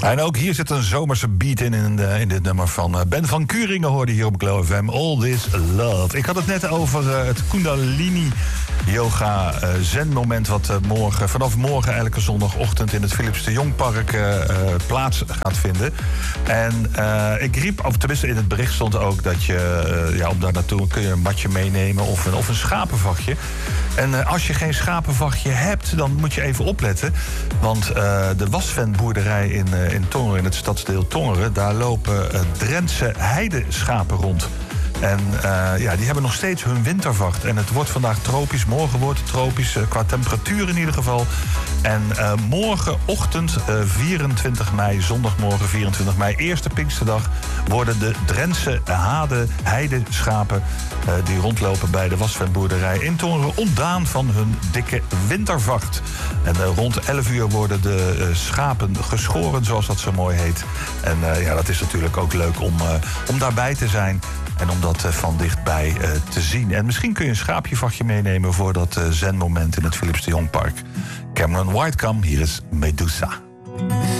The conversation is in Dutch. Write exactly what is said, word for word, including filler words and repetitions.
En ook hier zit een zomerse beat in, in, de, in dit nummer van uh, Ben van Kuringen, hoorde hier op Glow F M. All This Love. Ik had het net over uh, het Kundalini yoga uh, zen-moment wat uh, morgen, vanaf morgen eigenlijk een zondagochtend in het Philips de Jongpark uh, uh, plaats gaat vinden. En uh, ik riep, of tenminste in het bericht stond ook dat je, uh, ja, om daar naartoe kun je een badje meenemen of een, of een schapenvachtje. En uh, als je geen schapenvachtje hebt, dan moet je even opletten. Want uh, de wasvenboerderij in, uh, in Tongeren, in het stadsdeel Tongeren, daar lopen uh, Drentse heideschapen rond. En uh, ja, die hebben nog steeds hun wintervacht. En het wordt vandaag tropisch, morgen wordt het tropisch, uh, qua temperatuur in ieder geval. En uh, morgenochtend, uh, vierentwintig mei, zondagmorgen vierentwintig mei, eerste Pinksterdag, worden de Drentse hade, heideschapen uh, die rondlopen bij de wasvenboerderij in Tongeren ontdaan van hun dikke wintervacht. En uh, rond elf uur worden de uh, schapen geschoren, zoals dat zo mooi heet. En uh, ja, dat is natuurlijk ook leuk om, uh, om daarbij te zijn. En om dat uh, van dichtbij uh, te zien. En misschien kun je een schaapjevachtje meenemen voor dat uh, zen-moment in het Philips de Jongpark. Cameron Whitecomb, hier is Medusa.